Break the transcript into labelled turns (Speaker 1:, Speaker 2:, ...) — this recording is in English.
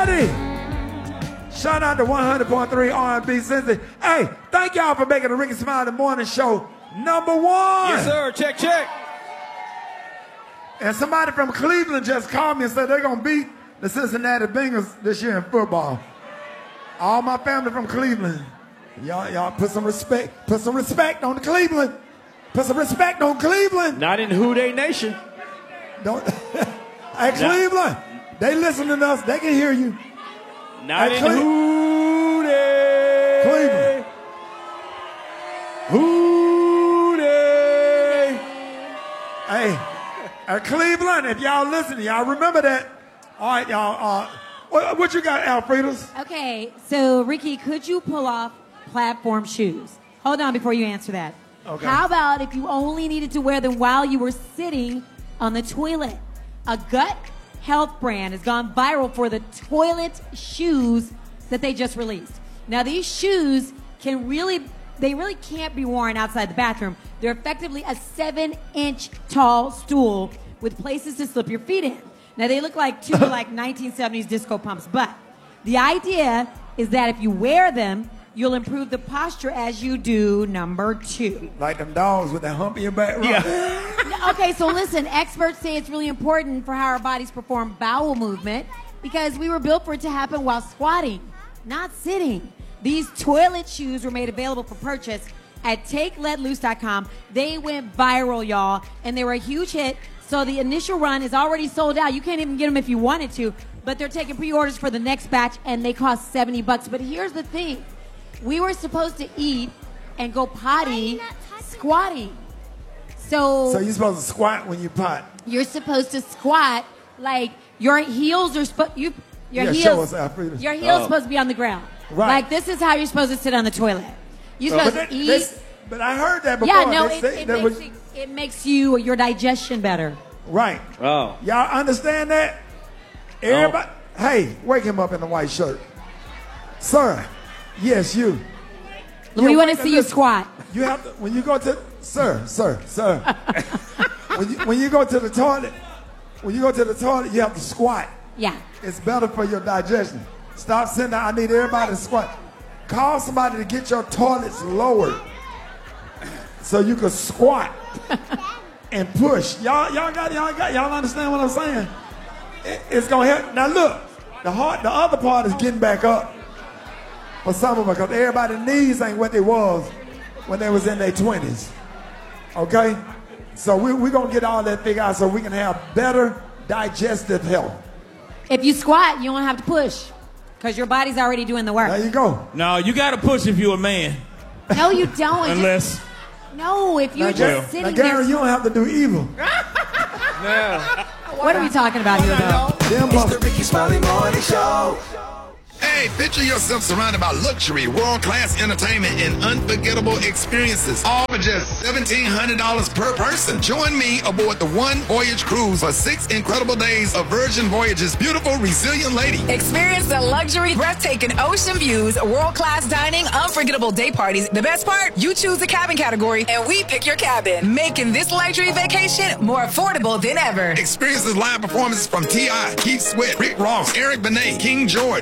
Speaker 1: Shout out to 100.3 R&B Cincy. Hey, thank y'all for making the Rickey Smiley Morning Show #1.
Speaker 2: Yes, sir. Check, check.
Speaker 1: And somebody from Cleveland just called me and said they're going to beat the Cincinnati Bengals this year in football. All my family from Cleveland. Y'all put some respect on the Cleveland. Put some respect on Cleveland.
Speaker 2: Not in Who Dey Nation.
Speaker 1: Don't. Hey, Cleveland, they listening to us. They can hear you.
Speaker 2: Not in Who Dey.
Speaker 1: Cleveland.
Speaker 2: Who Dey.
Speaker 1: Hey, Cleveland, if y'all listening, y'all remember that. All right, y'all. What you got, Alfredas?
Speaker 3: Okay, so Ricky, could you pull off platform shoes? Hold on before you answer that.
Speaker 1: Okay.
Speaker 3: How about if you only needed to wear them while you were sitting on the toilet? A gut health brand has gone viral for the toilet shoes that they just released. Now, these shoes really can't be worn outside the bathroom. They're effectively a 7-inch tall stool with places to slip your feet in. Now, they look like two 1970s disco pumps, but the idea is that if you wear them, you'll improve the posture as you do #2.
Speaker 1: Like them dogs with that hump in your back. Right?
Speaker 3: Yeah. Okay, so listen, experts say it's really important for how our bodies perform bowel movement because we were built for it to happen while squatting, not sitting. These toilet shoes were made available for purchase at TakeLetLoose.com. They went viral, y'all, and they were a huge hit. So the initial run is already sold out. You can't even get them if you wanted to, but they're taking pre-orders for the next batch, and they cost $70. But here's the thing. We were supposed to eat and go potty squatting. So
Speaker 1: you're supposed to squat when you pot.
Speaker 3: You're supposed to squat like your heels are supposed your
Speaker 1: show
Speaker 3: heels
Speaker 1: us, Alfredas.
Speaker 3: your heels supposed to be on the ground.
Speaker 1: Right.
Speaker 3: Like this is how you're supposed to sit on the toilet. You're supposed to eat.
Speaker 1: But I heard that before.
Speaker 3: Yeah, no, it makes your digestion better.
Speaker 1: Right.
Speaker 2: Oh.
Speaker 1: Y'all understand that? Everybody, hey, wake him up in the white shirt. Sir, yes, you.
Speaker 3: We want to see you squat.
Speaker 1: You have to, when you go to, sir. when you go to the toilet, you have to squat.
Speaker 3: Yeah.
Speaker 1: It's better for your digestion. Stop sitting there. I need everybody to squat. Call somebody to get your toilets lowered so you can squat and push. Y'all understand what I'm saying? It's gonna help. Now look, the other part is getting back up for some of them because everybody's knees ain't what they was when they was in their 20s. Okay? So we're gonna get all that figured out so we can have better digestive health.
Speaker 3: If you squat, you don't have to push because your body's already doing the work.
Speaker 1: There you go.
Speaker 2: No, you got to push if you're a man.
Speaker 3: No, you don't.
Speaker 2: Unless.
Speaker 3: No, if you're just sitting
Speaker 1: Gary,
Speaker 3: there.
Speaker 1: you don't have to do evil.
Speaker 3: What are we talking about here, though?
Speaker 4: It's the Rickey Smiley Morning Show.
Speaker 5: Hey, picture yourself surrounded by luxury, world-class entertainment, and unforgettable experiences, all for just $1,700 per person. Join me aboard the One Voyage Cruise for 6 incredible days of Virgin Voyage's beautiful, resilient lady.
Speaker 6: Experience the luxury, breathtaking ocean views, world-class dining, unforgettable day parties. The best part? You choose the cabin category, and we pick your cabin, making this luxury vacation more affordable than ever.
Speaker 5: Experience live performances from T.I., Keith Sweat, Rick Ross, Eric Benet, King George,